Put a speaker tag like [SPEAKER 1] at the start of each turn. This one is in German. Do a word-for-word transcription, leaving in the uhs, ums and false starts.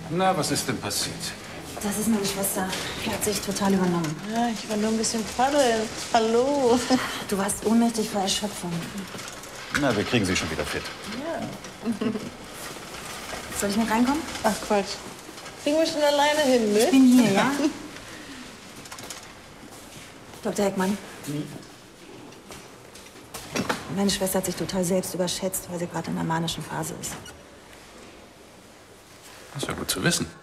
[SPEAKER 1] Na, was ist denn passiert?
[SPEAKER 2] Das ist meine Schwester. Die hat sich total übernommen.
[SPEAKER 3] Ja, ich war nur ein bisschen paddeln. Hallo.
[SPEAKER 2] Du warst ohnmächtig vor Erschöpfung.
[SPEAKER 1] Na, wir kriegen sie schon wieder fit.
[SPEAKER 3] Ja.
[SPEAKER 2] Soll ich mit reinkommen?
[SPEAKER 3] Ach Quatsch. Kriegen wir schon alleine hin, ne?
[SPEAKER 2] Ich bin hier, ja? Doktor Heckmann.
[SPEAKER 1] Hm?
[SPEAKER 2] Meine Schwester hat sich total selbst überschätzt, weil sie gerade in einer manischen Phase ist.
[SPEAKER 1] Das ist ja gut zu wissen.